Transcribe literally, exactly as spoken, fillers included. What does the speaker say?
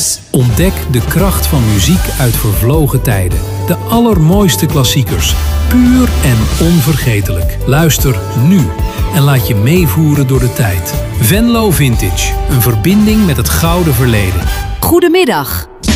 Yes! Ontdek de kracht van muziek uit vervlogen tijden. De allermooiste klassiekers. Puur en onvergetelijk. Luister nu en laat je meevoeren door de tijd. Venlo Vintage. Een verbinding met het gouden verleden. Goedemiddag.